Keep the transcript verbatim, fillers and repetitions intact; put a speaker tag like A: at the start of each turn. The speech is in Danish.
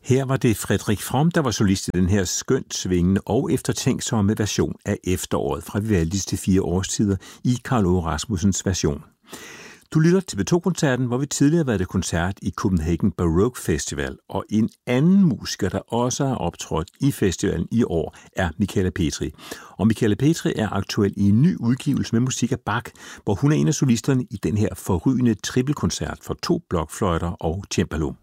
A: Her var det Frederik From, der var solist i den her skønt svingende og eftertænksomme version af Efteråret fra Vivaldis til fire årstider i Karl Aage Rasmussens version. Du lytter til P to-koncerten, hvor vi tidligere har været til koncert i Copenhagen Baroque Festival, og en anden musiker, der også har optrådt i festivalen i år, er Michala Petri. Og Michala Petri er aktuel i en ny udgivelse med musik af Bach, hvor hun er en af solisterne i den her forrygende trippelkoncert for to blokfløjter og cembalo.